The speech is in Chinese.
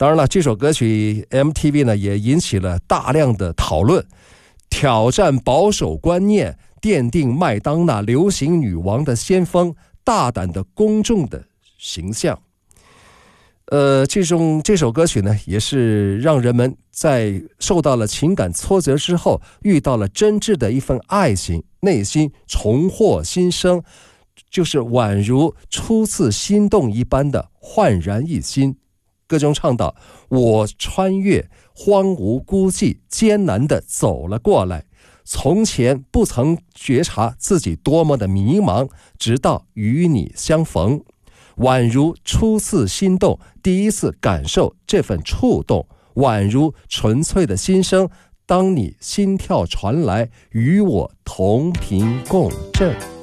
当然了，这首歌曲 MTV 呢也引起了大量的讨论，挑战保守观念，奠定麦当娜流行女王的先锋，大胆的公众的形象。这首歌曲呢，也是让人们在受到了情感挫折之后，遇到了真挚的一份爱情，内心重获新生，就是宛如初次心动一般的焕然一新。歌中唱道：我穿越荒芜孤寂，艰难地走了过来，从前不曾觉察自己多么的迷茫，直到与你相逢，宛如初次心动，第一次感受这份触动，宛如纯粹的心声，当你心跳传来，与我同频共振。